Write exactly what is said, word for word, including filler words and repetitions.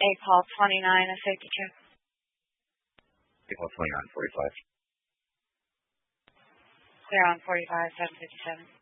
eight call twenty-nine, a safety check. April twenty-nine forty-five. Clear on forty-five, seven fifty-seven.